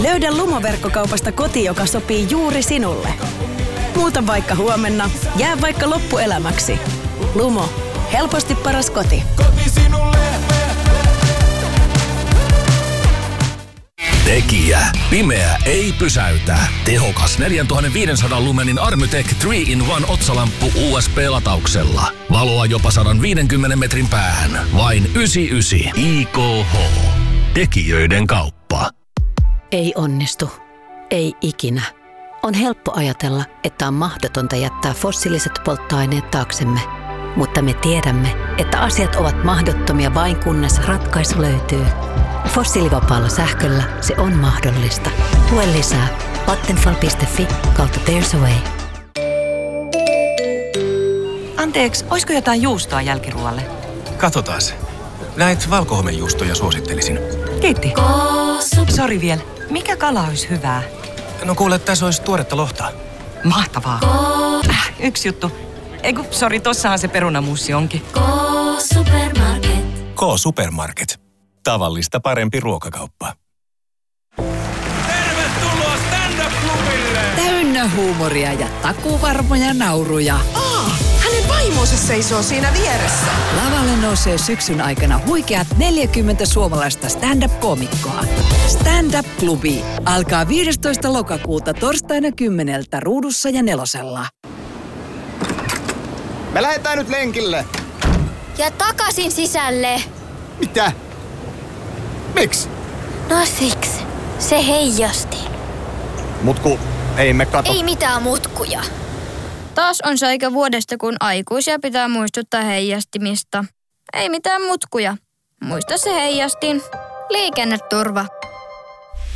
Löydä Lumo-verkkokaupasta koti, joka sopii juuri sinulle. Muuta vaikka huomenna, jää vaikka loppuelämäksi. Lumo. Helposti paras koti. Koti sinulle. Tekijä. Pimeä ei pysäytä. Tehokas 4500 lumenin Armytech 3-in-1 otsalamppu USB-latauksella. Valoa jopa 150 metrin päähän. Vain 99 IKH. Tekijöiden kauppa. Ei onnistu. Ei ikinä. On helppo ajatella, että on mahdotonta jättää fossiiliset polttoaineet taaksemme. Mutta me tiedämme, että asiat ovat mahdottomia vain kunnes ratkaisu löytyy. Fossiilivapaalla sähköllä se on mahdollista. Lue lisää vattenfall.fi/there's a way. Anteeksi, olisiko jotain juustoa jälkiruoalle? Katsotaas. Näitä valkohomejuustoja suosittelisin. Kiitti. Sori vielä. Mikä kala olisi hyvää? No kuule, tässä olisi tuoretta lohta. Mahtavaa. Yksi juttu. Eiku, sori, tossahan se perunamuussi onkin. K-Supermarket. Tavallista parempi ruokakauppa. Tervetuloa stand-up-klubille. Täynnä huumoria ja takuvarmoja nauruja. Hänen vaimonsa seisoo siinä vieressä. Lavalle nousee syksyn aikana huikeat 40 suomalaista stand-up-koomikkoa. Stand-up-klubi alkaa 15. lokakuuta torstaina 10 Ruudussa ja 4. Me lähdetään nyt lenkille. Ja takaisin sisälle. Mitä? Miksi? No siksi. Se heijasti. Mutku, ei me kato. Ei mitään mutkuja. Taas on se aika vuodesta, kun aikuisia pitää muistuttaa heijastimista. Ei mitään mutkuja. Muista se heijastin. Liikenneturva.